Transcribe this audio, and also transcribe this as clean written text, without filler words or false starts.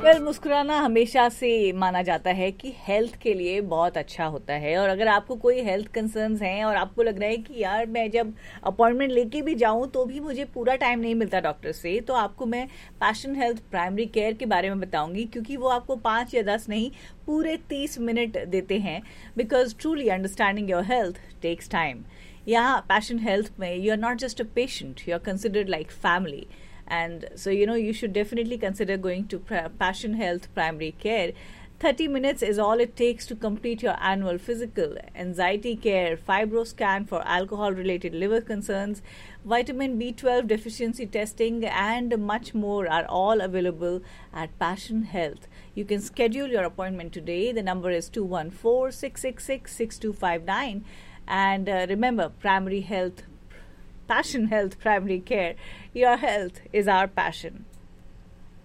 मुस्कुराना हमेशा से माना जाता है कि हेल्थ के लिए बहुत अच्छा होता है। और अगर आपको कोई हेल्थ कंसर्न्स हैं और आपको लग रहा है कि यार मैं जब अपॉइंटमेंट लेके भी जाऊं तो भी मुझे पूरा टाइम नहीं मिलता डॉक्टर से, तो आपको मैं पैशन हेल्थ प्राइमरी केयर के बारे में बताऊंगी, क्योंकि वो आपको 5 या 10 नहीं, पूरे 30 मिनट देते हैं। Because truly understanding your health takes time. यहाँ पैशन हेल्थ में you are not just a patient, you are considered like family. And so, you should definitely consider going to Passion Health Primary Care. 30 minutes is all it takes to complete your annual physical, anxiety care, fibro scan for alcohol-related liver concerns, vitamin B12 deficiency testing, and much more are all available at Passion Health. You can schedule your appointment today. The number is 214-666-6259. And remember, Passion Health Primary Care. Your health is our passion.